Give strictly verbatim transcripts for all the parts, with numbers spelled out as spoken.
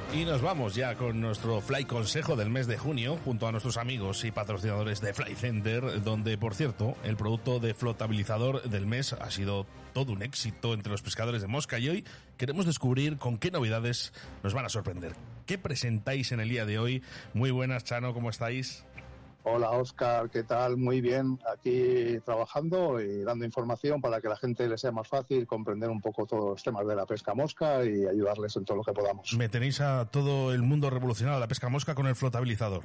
Y nos vamos ya con nuestro Fly Consejo del mes de junio, junto a nuestros amigos y patrocinadores de Fly Center, donde, por cierto, el producto de flotabilizador del mes ha sido todo un éxito entre los pescadores de mosca, y hoy queremos descubrir con qué novedades nos van a sorprender. ¿Qué presentáis en el día de hoy? Muy buenas, Chano, ¿cómo estáis? Hola, Óscar, ¿qué tal? Muy bien, aquí trabajando y dando información para que la gente le sea más fácil comprender un poco todos los temas de la pesca mosca y ayudarles en todo lo que podamos. Me tenéis a todo el mundo revolucionado la pesca mosca con el flotabilizador.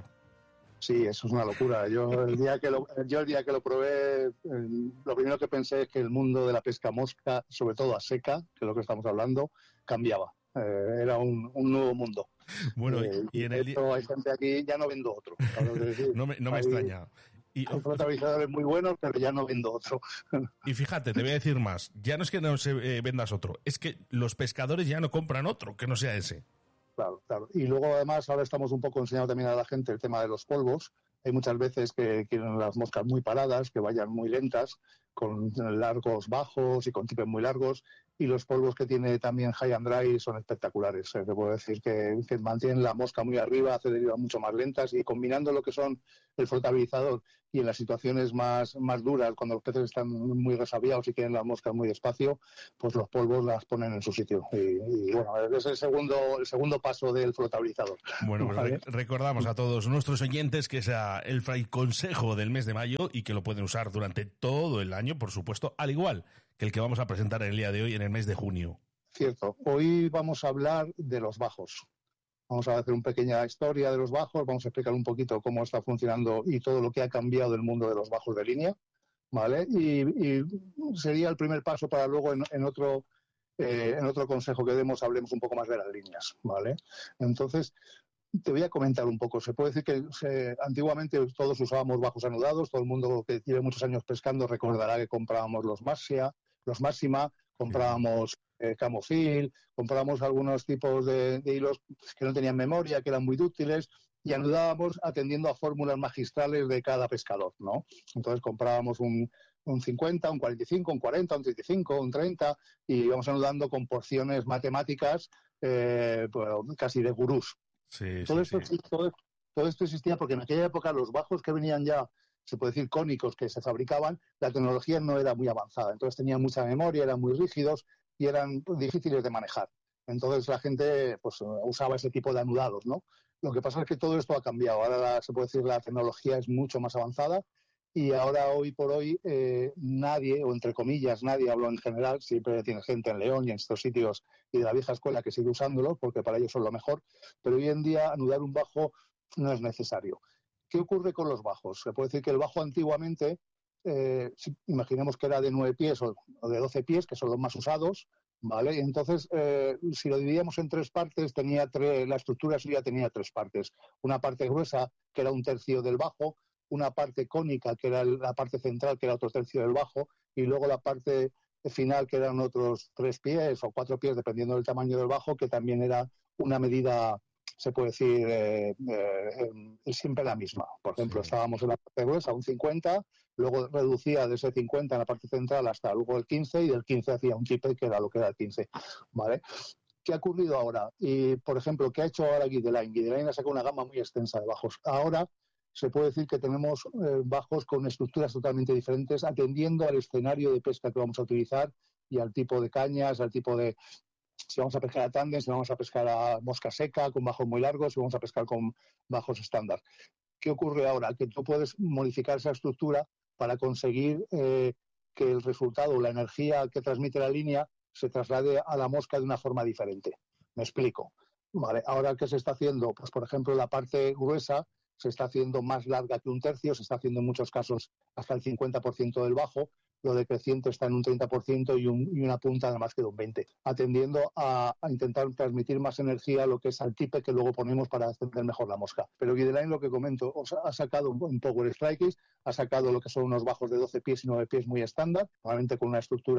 Sí, eso es una locura. Yo el día que lo, yo el día que lo probé, eh, lo primero que pensé es que el mundo de la pesca mosca, sobre todo a seca, que es lo que estamos hablando, cambiaba. Eh, era un, un nuevo mundo. Bueno, eh, y en el esto hay gente aquí, ya no vendo otro. Decir, no me, no me hay, extraña. Y, hay flotabilizadores muy buenos, pero ya no vendo otro. Y fíjate, te voy a decir más. Ya no es que no se eh, vendas otro, es que los pescadores ya no compran otro que no sea ese. Claro, claro. Y luego, además, ahora estamos un poco enseñando también a la gente el tema de los polvos. Hay muchas veces que quieren las moscas muy paradas, que vayan muy lentas, con largos bajos y con tipos muy largos. Y los polvos que tiene también High and Dry son espectaculares. Eh, te puedo decir que, que mantienen la mosca muy arriba, hace derivas mucho más lentas, y combinando lo que son el flotabilizador y en las situaciones más, más duras, cuando los peces están muy resabiados y quieren las moscas muy despacio, pues los polvos las ponen en su sitio. Y, y bueno, es el segundo, el segundo paso del flotabilizador. Bueno, pues ¿vale? Recordamos a todos nuestros oyentes que sea el Fly Consejo del mes de mayo y que lo pueden usar durante todo el año, por supuesto, al igual que el que vamos a presentar en el día de hoy en el mes de junio. Cierto. Hoy vamos a hablar de los bajos. Vamos a hacer una pequeña historia de los bajos, vamos a explicar un poquito cómo está funcionando y todo lo que ha cambiado del mundo de los bajos de línea, ¿vale? Y, y sería el primer paso para luego en, en otro eh, en otro consejo que demos hablemos un poco más de las líneas, ¿vale? Entonces, te voy a comentar un poco. Se puede decir que se, antiguamente todos usábamos bajos anudados. Todo el mundo que lleve muchos años pescando recordará que comprábamos los Maxia, los Máxima, comprábamos eh, Camofil, comprábamos algunos tipos de, de hilos que no tenían memoria, que eran muy útiles, y anudábamos atendiendo a fórmulas magistrales de cada pescador, ¿no? Entonces comprábamos un, un cincuenta, un cuarenta y cinco, un cuarenta, un treinta y cinco, un treinta, y íbamos anudando con porciones matemáticas eh, pues, casi de gurús. Sí, todo, sí, esto, sí. todo, todo esto existía porque en aquella época los bajos que venían ya, se puede decir cónicos, que se fabricaban, la tecnología no era muy avanzada. Entonces tenían mucha memoria, eran muy rígidos y eran difíciles de manejar. Entonces la gente pues usaba ese tipo de anudados, ¿no? Lo que pasa es que todo esto ha cambiado. Ahora la, se puede decir la tecnología es mucho más avanzada y ahora hoy por hoy eh, nadie, o entre comillas nadie, hablo en general, siempre tiene gente en León y en estos sitios y de la vieja escuela que sigue usándolo porque para ellos son lo mejor, pero hoy en día anudar un bajo no es necesario. ¿Qué ocurre con los bajos? Se puede decir que el bajo antiguamente, eh, si, imaginemos que era de nueve pies o, o de doce pies, que son los más usados, ¿vale? Entonces, eh, si lo dividíamos en tres partes, tenía tres, la estructura suya tenía tres partes. Una parte gruesa, que era un tercio del bajo, una parte cónica, que era la parte central, que era otro tercio del bajo, y luego la parte final, que eran otros tres pies o cuatro pies, dependiendo del tamaño del bajo, que también era una medida, se puede decir, eh, eh, siempre la misma. Por ejemplo, sí. Estábamos en la parte gruesa, un cincuenta, luego reducía de ese cincuenta en la parte central hasta luego el quince, y del quince hacía un triple, que era lo que era el quince, ¿vale? ¿Qué ha ocurrido ahora? Y, por ejemplo, ¿qué ha hecho ahora Guideline? Guideline ha sacado una gama muy extensa de bajos. Ahora se puede decir que tenemos eh, bajos con estructuras totalmente diferentes, atendiendo al escenario de pesca que vamos a utilizar y al tipo de cañas, al tipo de... si vamos a pescar a tándem, si vamos a pescar a mosca seca, con bajos muy largos, si vamos a pescar con bajos estándar. ¿Qué ocurre ahora? Que tú puedes modificar esa estructura para conseguir eh, que el resultado, la energía que transmite la línea, se traslade a la mosca de una forma diferente. Me explico. Vale, ahora, ¿qué se está haciendo? Pues, por ejemplo, la parte gruesa se está haciendo más larga que un tercio, se está haciendo en muchos casos hasta el cincuenta por ciento del bajo, lo decreciente está en un treinta por ciento y, un, y una punta nada más que de un veinte por ciento, atendiendo a, a intentar transmitir más energía a lo que es al tipe que luego ponemos para extender mejor la mosca. Pero Guideline, lo que comento, o sea, ha sacado un Power Strikes, ha sacado lo que son unos bajos de doce pies y nueve pies muy estándar, normalmente con una estructura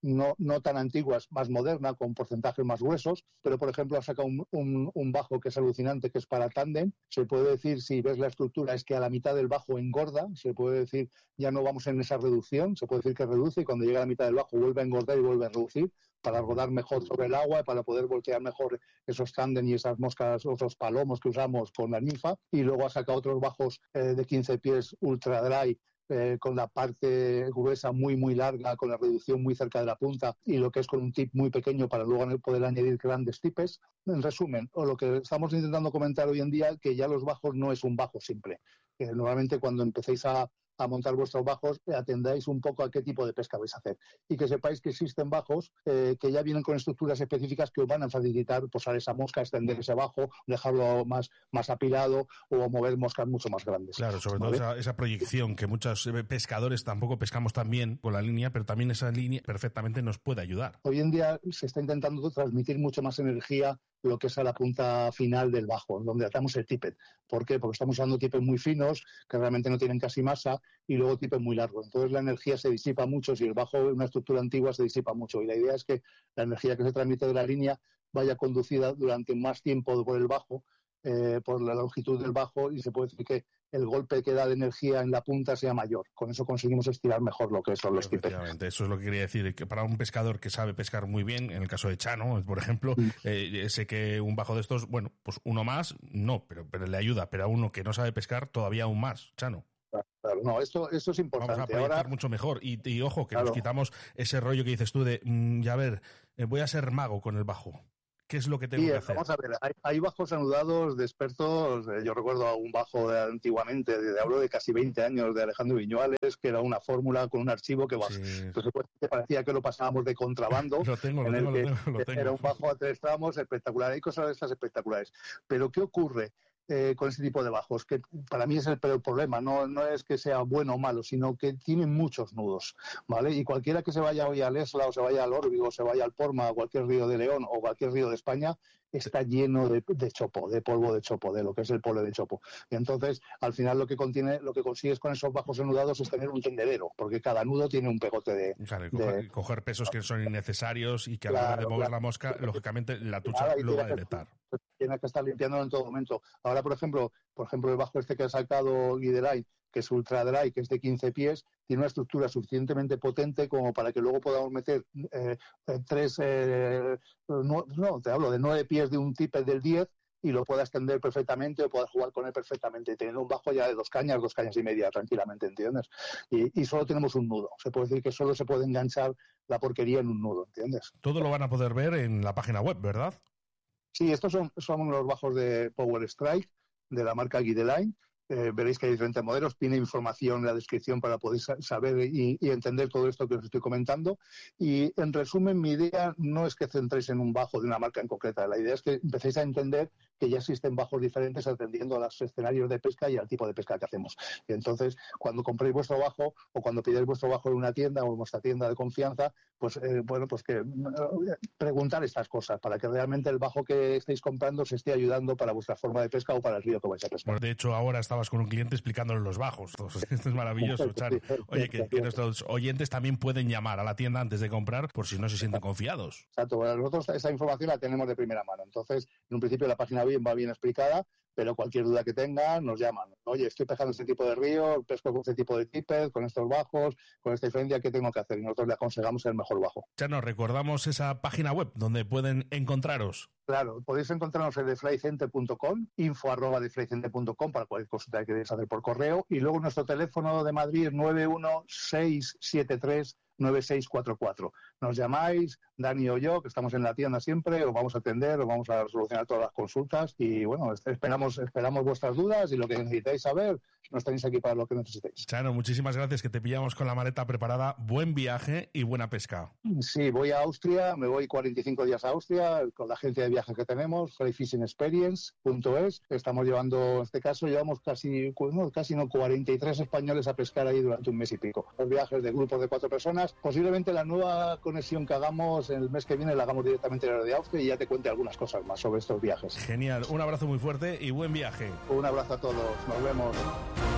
no, no tan antiguas, más moderna, con porcentajes más gruesos, pero por ejemplo ha sacado un, un, un bajo que es alucinante, que es para tándem. Se puede decir, si ves la estructura, es que a la mitad del bajo engorda, se puede decir, ya no vamos en esa reducción, se puede decir que reduce y cuando llega a la mitad del bajo vuelve a engordar y vuelve a reducir para rodar mejor sobre el agua, para poder voltear mejor esos tándem y esas moscas, otros palomos que usamos con la ninfa. Y luego ha sacado otros bajos eh, de quince pies ultra dry, Eh, con la parte gruesa muy muy larga, con la reducción muy cerca de la punta, y lo que es con un tip muy pequeño para luego poder añadir grandes tipes. En resumen, o lo que estamos intentando comentar hoy en día, que ya los bajos no es un bajo simple. Eh, normalmente cuando empecéis a a montar vuestros bajos, eh, atendáis un poco a qué tipo de pesca vais a hacer. Y que sepáis que existen bajos eh, que ya vienen con estructuras específicas que os van a facilitar posar esa mosca, extender ese bajo, dejarlo más, más apilado o mover moscas mucho más grandes. Claro, sobre ¿vale? todo esa, esa proyección que muchos pescadores tampoco pescamos tan bien con la línea, pero también esa línea perfectamente nos puede ayudar. Hoy en día se está intentando transmitir mucho más energía lo que es a la punta final del bajo, donde atamos el tippet. ¿Por qué? Porque estamos usando tippets muy finos, que realmente no tienen casi masa, y luego tippets muy largos. Entonces la energía se disipa mucho, si el bajo es una estructura antigua se disipa mucho, y la idea es que la energía que se transmite de la línea vaya conducida durante más tiempo por el bajo, eh, por la longitud del bajo, y se puede decir que el golpe que da de energía en la punta sea mayor. Con eso conseguimos estirar mejor lo que son los tippets. Efectivamente, eso es lo que quería decir, que para un pescador que sabe pescar muy bien, en el caso de Chano, por ejemplo, mm. eh, sé que un bajo de estos, bueno, pues uno más, no, pero, pero le ayuda, pero a uno que no sabe pescar, todavía aún más, Chano. Claro, no, esto, esto es importante. Vamos a proyectar ahora mucho mejor. Y, y ojo, que claro, nos quitamos ese rollo que dices tú de, mmm, ya ver, eh, voy a ser mago con el bajo. ¿Qué es lo que tengo sí, que hacer? Vamos a ver, hay, hay bajos anudados de expertos. Eh, yo recuerdo un bajo de antiguamente, de, de, hablo de casi veinte años, de Alejandro Viñuales, que era una fórmula con un archivo que, sí. pues, que parecía que lo pasábamos de contrabando. lo tengo, lo tengo, lo tengo, lo tengo. Era un bajo a tres tramos espectacular. Hay cosas de estas espectaculares. Pero ¿qué ocurre eh, con este tipo de bajos? Que para mí es el peor problema. No, no es que sea bueno o malo, sino que tienen muchos nudos, ¿vale? Y cualquiera que se vaya hoy al Esla, o se vaya al Órbigo, o se vaya al Porma, o cualquier río de León, o cualquier río de España, está lleno de, de chopo, de polvo de chopo, de lo que es el polvo de chopo. Y entonces, al final, lo que contiene, lo que consigues con esos bajos enudados es tener un tendedero, porque cada nudo tiene un pegote de... Claro, y coger, de, coger pesos que son innecesarios y que a la hora de mover claro, la mosca, lógicamente, la tucha claro, lo va a deletar. Tienes que estar limpiándolo en todo momento. Ahora, por ejemplo, por ejemplo el bajo este que ha sacado Guideline, que es ultra dry, que es de quince pies, tiene una estructura suficientemente potente como para que luego podamos meter eh, tres, eh, no, no, te hablo de nueve pies de un tippet del diez y lo pueda extender perfectamente o pueda jugar con él perfectamente, teniendo un bajo ya de dos cañas, dos cañas y media, tranquilamente, ¿entiendes? Y, y solo tenemos un nudo. Se puede decir que solo se puede enganchar la porquería en un nudo, ¿entiendes? Todo lo van a poder ver en la página web, ¿verdad? Sí, estos son, son los bajos de Power Strike, de la marca Guideline. Eh, veréis que hay diferentes modelos, tiene información en la descripción para poder saber y, y entender todo esto que os estoy comentando. Y en resumen, mi idea no es que centréis en un bajo de una marca en concreta, la idea es que empecéis a entender que ya existen bajos diferentes atendiendo a los escenarios de pesca y al tipo de pesca que hacemos. Y entonces, cuando compréis vuestro bajo o cuando pidáis vuestro bajo en una tienda o en vuestra tienda de confianza, pues eh, bueno, pues que eh, preguntar estas cosas para que realmente el bajo que estéis comprando os esté ayudando para vuestra forma de pesca o para el río que vais a pescar. Bueno, de hecho, ahora estabas con un cliente explicándole los bajos. Esto es maravilloso, Chano. Oye, que, que nuestros oyentes también pueden llamar a la tienda antes de comprar por si no se sienten confiados. Exacto. Bueno, nosotros esa información la tenemos de primera mano. Entonces, en un principio la página bien va bien explicada, pero cualquier duda que tengan nos llaman. Oye, estoy pescando este tipo de río, pesco con este tipo de tippet, con estos bajos, con esta diferencia, ¿qué tengo que hacer? Y nosotros le aconsejamos el mejor bajo. Chano, recordamos esa página web donde pueden encontraros. Claro, podéis encontrarnos en deflycenter punto com, info arroba deflycenter punto com para cualquier consulta que queréis hacer por correo, y luego nuestro teléfono de Madrid es nueve uno seis siete tres nueve seis cuatro cuatro. Nos llamáis, Dani o yo, que estamos en la tienda siempre, os vamos a atender, os vamos a solucionar todas las consultas y bueno, esperamos esperamos vuestras dudas y lo que necesitáis saber, nos tenéis aquí para lo que necesitéis. Chano, muchísimas gracias, que te pillamos con la maleta preparada. Buen viaje y buena pesca. Sí, voy a Austria, me voy cuarenta y cinco días a Austria con la agencia de viajes que tenemos, fly fishing experience punto es. Estamos llevando, en este caso, llevamos casi, no, casi no, cuarenta y tres españoles a pescar ahí durante un mes y pico. Los viajes de grupos de cuatro personas. Posiblemente la nueva conexión que hagamos el mes que viene la hagamos directamente en el de Austria y ya te cuente algunas cosas más sobre estos viajes. Genial, un abrazo muy fuerte y buen viaje. Un abrazo a todos, nos vemos.